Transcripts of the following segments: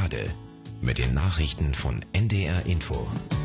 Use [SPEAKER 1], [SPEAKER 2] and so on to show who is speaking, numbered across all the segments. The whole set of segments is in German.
[SPEAKER 1] Jade mit den Nachrichten von NDR Info.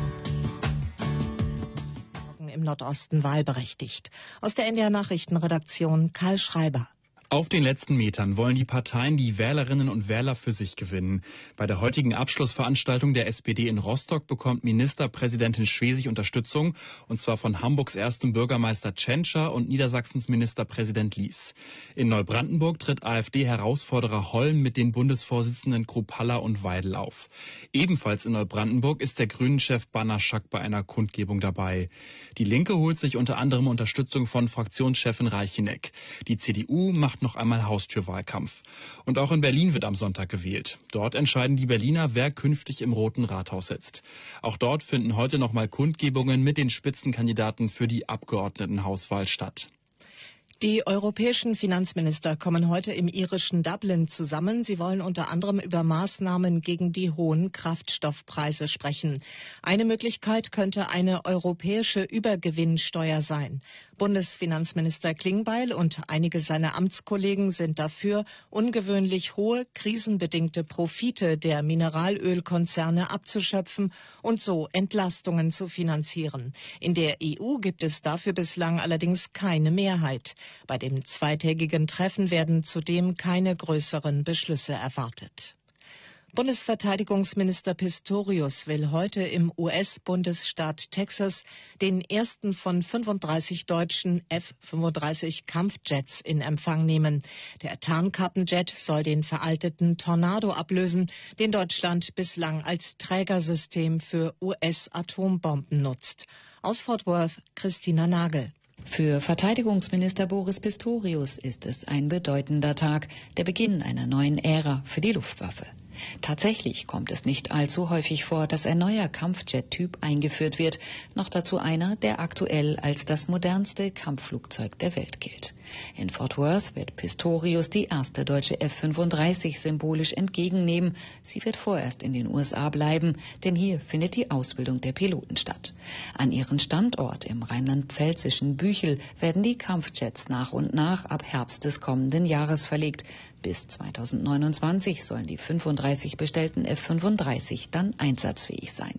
[SPEAKER 2] Im Nordosten wahlberechtigt. Aus der NDR Nachrichtenredaktion Karl Schreiber.
[SPEAKER 3] Auf den letzten Metern wollen die Parteien die Wählerinnen und Wähler für sich gewinnen. Bei der heutigen Abschlussveranstaltung der SPD in Rostock bekommt Ministerpräsidentin Schwesig Unterstützung, und zwar von Hamburgs erstem Bürgermeister Tschentscher und Niedersachsens Ministerpräsident Lies. In Neubrandenburg tritt AfD-Herausforderer Holm mit den Bundesvorsitzenden Kruppalla und Weidel auf. Ebenfalls in Neubrandenburg ist der Grünen-Chef Banaschak bei einer Kundgebung dabei. Die Linke holt sich unter anderem Unterstützung von Fraktionschefin Reicheneck. Die CDU macht noch einmal Haustürwahlkampf. Und auch in Berlin wird am Sonntag gewählt. Dort entscheiden die Berliner, wer künftig im Roten Rathaus sitzt. Auch dort finden heute noch mal Kundgebungen mit den Spitzenkandidaten für die Abgeordnetenhauswahl statt.
[SPEAKER 2] Die europäischen Finanzminister kommen heute im irischen Dublin zusammen. Sie wollen unter anderem über Maßnahmen gegen die hohen Kraftstoffpreise sprechen. Eine Möglichkeit könnte eine europäische Übergewinnsteuer sein. Bundesfinanzminister Klingbeil und einige seiner Amtskollegen sind dafür, ungewöhnlich hohe krisenbedingte Profite der Mineralölkonzerne abzuschöpfen und so Entlastungen zu finanzieren. In der EU gibt es dafür bislang allerdings keine Mehrheit. Bei dem zweitägigen Treffen werden zudem keine größeren Beschlüsse erwartet. Bundesverteidigungsminister Pistorius will heute im US-Bundesstaat Texas den ersten von 35 deutschen F-35 Kampfjets in Empfang nehmen. Der Tarnkappenjet soll den veralteten Tornado ablösen, den Deutschland bislang als Trägersystem für US-Atombomben nutzt. Aus Fort Worth, Christina Nagel.
[SPEAKER 4] Für Verteidigungsminister Boris Pistorius ist es ein bedeutender Tag, der Beginn einer neuen Ära für die Luftwaffe. Tatsächlich kommt es nicht allzu häufig vor, dass ein neuer Kampfjet-Typ eingeführt wird, noch dazu einer, der aktuell als das modernste Kampfflugzeug der Welt gilt. In Fort Worth wird Pistorius die erste deutsche F-35 symbolisch entgegennehmen. Sie wird vorerst in den USA bleiben, denn hier findet die Ausbildung der Piloten statt. An ihren Standort im rheinland-pfälzischen Büchel werden die Kampfjets nach und nach ab Herbst des kommenden Jahres verlegt. Bis 2029 sollen die 35 bestellten F-35 dann einsatzfähig sein.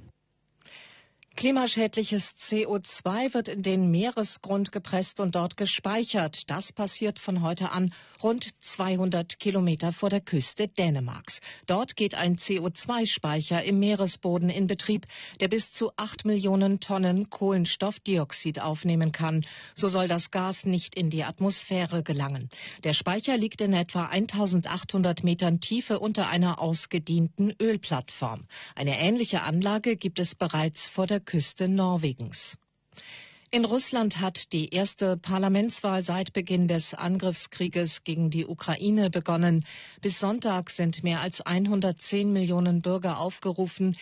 [SPEAKER 2] Klimaschädliches CO2 wird in den Meeresgrund gepresst und dort gespeichert. Das passiert von heute an rund 200 Kilometer vor der Küste Dänemarks. Dort geht ein CO2-Speicher im Meeresboden in Betrieb, der bis zu 8 Millionen Tonnen Kohlenstoffdioxid aufnehmen kann. So soll das Gas nicht in die Atmosphäre gelangen. Der Speicher liegt in etwa 1800 Metern Tiefe unter einer ausgedienten Ölplattform. Eine ähnliche Anlage gibt es bereits vor der Küste Norwegens. In Russland hat die erste Parlamentswahl seit Beginn des Angriffskrieges gegen die Ukraine begonnen. Bis Sonntag sind mehr als 110 Millionen Bürger aufgerufen,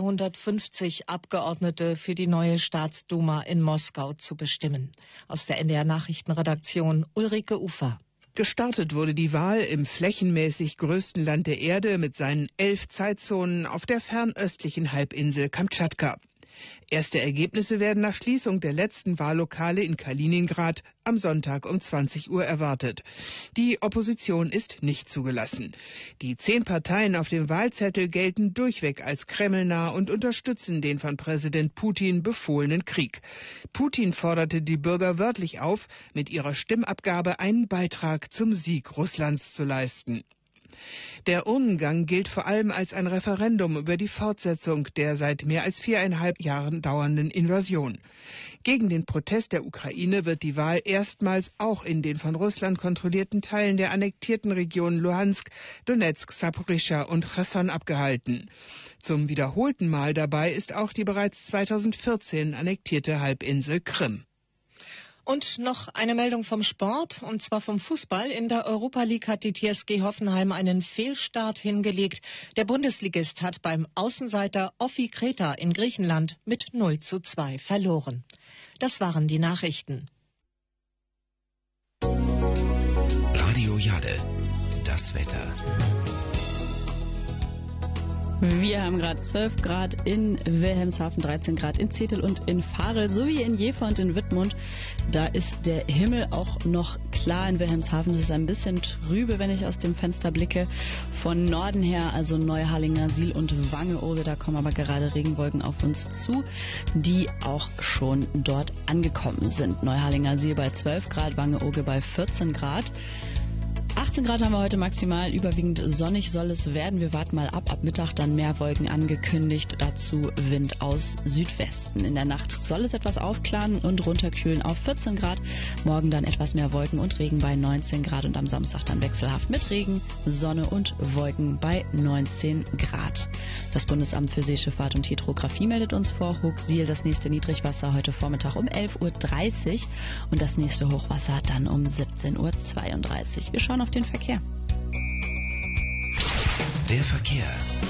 [SPEAKER 2] 450 Abgeordnete für die neue Staatsduma in Moskau zu bestimmen. Aus der NDR Nachrichtenredaktion Ulrike Ufer.
[SPEAKER 5] Gestartet wurde die Wahl im flächenmäßig größten Land der Erde mit seinen 11 Zeitzonen auf der fernöstlichen Halbinsel Kamtschatka. Erste Ergebnisse werden nach Schließung der letzten Wahllokale in Kaliningrad am Sonntag um 20 Uhr erwartet. Die Opposition ist nicht zugelassen. Die 10 Parteien auf dem Wahlzettel gelten durchweg als kremlnah und unterstützen den von Präsident Putin befohlenen Krieg. Putin forderte die Bürger wörtlich auf, mit ihrer Stimmabgabe einen Beitrag zum Sieg Russlands zu leisten. Der Urnengang gilt vor allem als ein Referendum über die Fortsetzung der seit mehr als 4,5 Jahren dauernden Invasion. Gegen den Protest der Ukraine wird die Wahl erstmals auch in den von Russland kontrollierten Teilen der annektierten Regionen Luhansk, Donetsk, Saporischschja und Cherson abgehalten. Zum wiederholten Mal dabei ist auch die bereits 2014 annektierte Halbinsel Krim.
[SPEAKER 2] Und noch eine Meldung vom Sport, und zwar vom Fußball. In der Europa League hat die TSG Hoffenheim einen Fehlstart hingelegt. Der Bundesligist hat beim Außenseiter Offi Kreta in Griechenland mit 0:2 verloren. Das waren die Nachrichten.
[SPEAKER 1] Radio Jade, das Wetter.
[SPEAKER 6] Wir haben gerade 12 Grad in Wilhelmshaven, 13 Grad in Zetel und in Varel sowie in Jever und in Wittmund. Da ist der Himmel auch noch klar in Wilhelmshaven. Es ist ein bisschen trübe, wenn ich aus dem Fenster blicke. Von Norden her, also Neuharlinger, Siel und Wangeoge, da kommen aber gerade Regenwolken auf uns zu, die auch schon dort angekommen sind. Neuharlinger, Siel bei 12 Grad, Wangeoge bei 14 Grad. 18 Grad haben wir heute maximal, überwiegend sonnig soll es werden. Wir warten mal ab Mittag dann mehr Wolken angekündigt, dazu Wind aus Südwesten. In der Nacht soll es etwas aufklaren und runterkühlen auf 14 Grad. Morgen dann etwas mehr Wolken und Regen bei 19 Grad und am Samstag dann wechselhaft mit Regen, Sonne und Wolken bei 19 Grad. Das Bundesamt für Seeschifffahrt und Hydrographie meldet uns vor Hochsiel das nächste Niedrigwasser heute Vormittag um 11.30 Uhr und das nächste Hochwasser dann um 17.32 Uhr. Wir schauen auf den Verkehr.
[SPEAKER 1] Der Verkehr.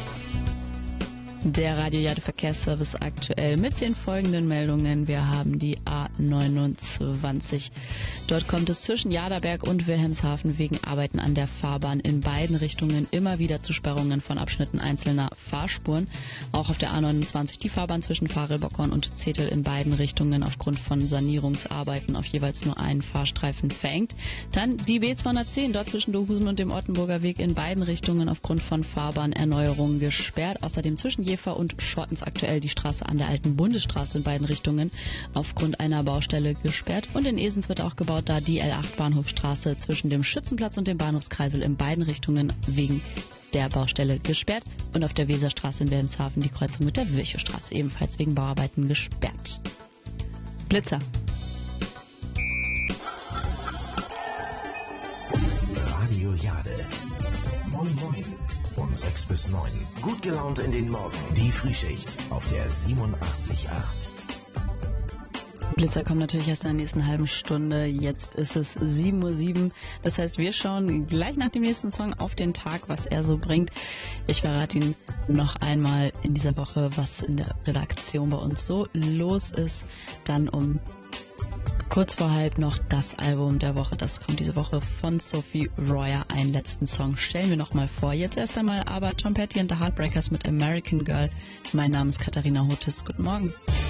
[SPEAKER 6] Der Radio-Jade-Verkehrsservice aktuell mit den folgenden Meldungen. Wir haben die A29. Dort kommt es zwischen Jaderberg und Wilhelmshaven wegen Arbeiten an der Fahrbahn in beiden Richtungen immer wieder zu Sperrungen von Abschnitten einzelner Fahrspuren. Auch auf der A29 die Fahrbahn zwischen Varel-Bockhorn und Zetel in beiden Richtungen aufgrund von Sanierungsarbeiten auf jeweils nur einen Fahrstreifen verengt. Dann die B210 dort zwischen Dohusen und dem Ortenburger Weg in beiden Richtungen aufgrund von Fahrbahnerneuerungen gesperrt. Außerdem zwischen Jever und Schortens aktuell die Straße an der alten Bundesstraße in beiden Richtungen aufgrund einer Baustelle gesperrt. Und in Esens wird auch gebaut, da die L8 Bahnhofstraße zwischen dem Schützenplatz und dem Bahnhofskreisel in beiden Richtungen wegen der Baustelle gesperrt. Und auf der Weserstraße in Wilhelmshaven die Kreuzung mit der Virchowstraße ebenfalls wegen Bauarbeiten gesperrt. Blitzer.
[SPEAKER 1] Radio Jade. Moin Moin. Von 6 bis 9. Gut gelaunt in den Morgen. Die Frühschicht auf der 87.8.
[SPEAKER 6] Blitzer kommen natürlich erst in der nächsten halben Stunde. Jetzt ist es 7.07 Uhr. Das heißt, wir schauen gleich nach dem nächsten Song auf den Tag, was er so bringt. Ich verrate Ihnen noch einmal in dieser Woche, was in der Redaktion bei uns so los ist. Dann um kurz vor halb noch das Album der Woche. Das kommt diese Woche von Sophie Royer. Einen letzten Song stellen wir noch mal vor. Jetzt erst einmal aber Tom Petty and the Heartbreakers mit American Girl. Mein Name ist Katharina Hotis. Guten Morgen.